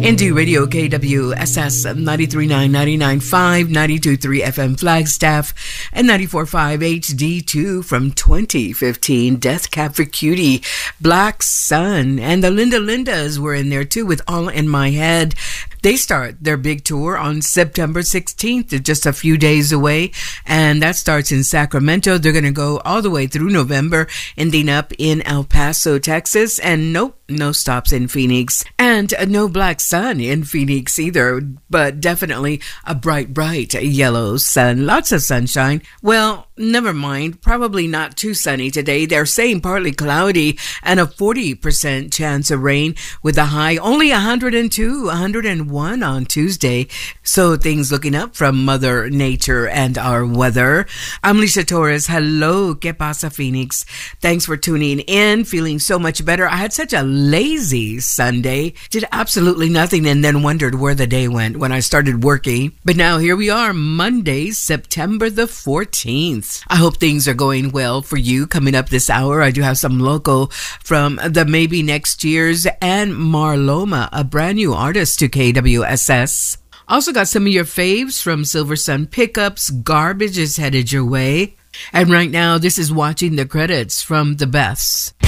Indie Radio KWSS 93.9, 99.5, 92.3 FM Flagstaff, and 94.5 HD2 from 2015. Death Cab for Cutie, Black Sun, and the Linda Lindas were in there too with All in My Head. They start their big tour on September 16th. They're just a few days away, and that starts in Sacramento. They're going to go all the way through November, ending up in El Paso, Texas, and no stops in Phoenix, and no Black Sun in Phoenix either, but definitely a bright yellow sun. Lots of sunshine. Well, never mind. Probably not too sunny today. They're saying partly cloudy and a 40% chance of rain with a high only 102, 101 on Tuesday. So things looking up from Mother Nature and our weather. I'm Alicia Torres. Hello, ¿Qué pasa, Phoenix? Thanks for tuning in. Feeling so much better. I had such a lazy Sunday. Did absolutely nothing and then wondered where the day went when I started working. But now here we are, Monday, September the 14th. I hope things are going well for you. Coming up this hour, I do have some local from the Maybe Next Years and Marloma, a brand new artist to KWSS. Also got some of your faves from Silver Sun Pickups. Garbage is headed your way. And right now, this is Watching the Credits from The Beths.